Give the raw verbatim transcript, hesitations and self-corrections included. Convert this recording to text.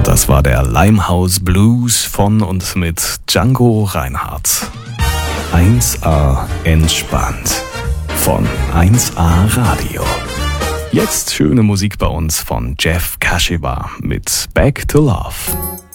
Das war der Limehouse Blues von und mit Django Reinhardt. eins A entspannt von eins A Radio. Jetzt schöne Musik bei uns von Jeff Kashiwa mit Back to Love.